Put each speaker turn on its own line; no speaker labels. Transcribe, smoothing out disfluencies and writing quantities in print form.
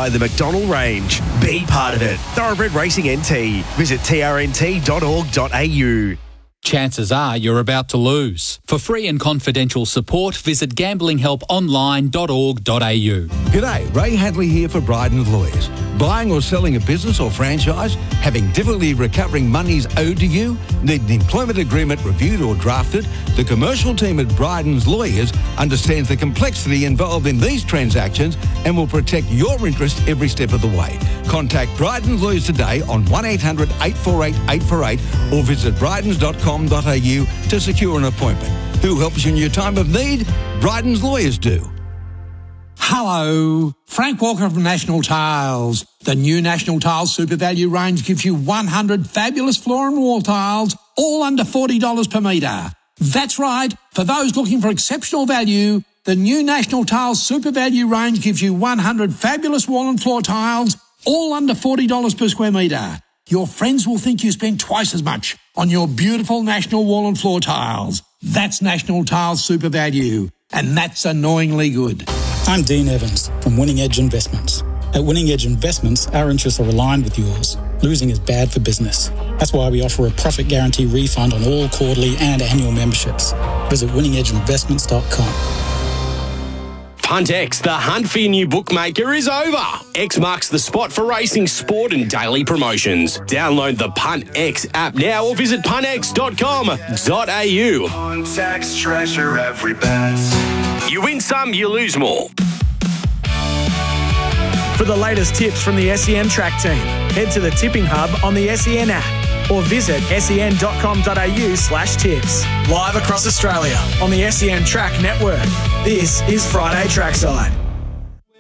by the McDonnell Range. Be part of it. Thoroughbred Racing NT. Visit trnt.org.au.
Chances are you're about to lose. For free and confidential support, visit gamblinghelponline.org.au.
G'day, Ray Hadley here for Bryden's Lawyers. Buying or selling a business or franchise? Having difficulty recovering monies owed to you? Need an employment agreement reviewed or drafted? The commercial team at Bryden's Lawyers understands the complexity involved in these transactions and will protect your interest every step of the way. Contact Bryden's Lawyers today on 1800 848 848 or visit brydens.com.au to secure an appointment. Who helps you in your time of need? Bryden's Lawyers do.
Hello, Frank Walker from National Tiles. The new National Tiles Super Value range gives you 100 fabulous floor and wall tiles, all under $40 per metre. That's right, for those looking for exceptional value, the new National Tiles Super Value range gives you 100 fabulous wall and floor tiles, all under $40 per square metre. Your friends will think you spent twice as much on your beautiful National wall and floor tiles. That's National Tiles Super Value, and that's annoyingly good.
I'm Dean Evans from Winning Edge Investments. At Winning Edge Investments, our interests are aligned with yours. Losing is bad for business. That's why we offer a profit guarantee refund on all quarterly and annual memberships. Visit winningedgeinvestments.com.
PuntX, the hunt for your new bookmaker is over. X marks the spot for racing, sport and daily promotions. Download the PuntX app now or visit puntx.com.au.
PuntX, treasure every bet.
You win some, you lose more.
For the latest tips from the SEN track team, head to the Tipping Hub on the SEN app or visit sen.com.au/tips. Live across Australia on the SEN Track Network. This is Friday Trackside.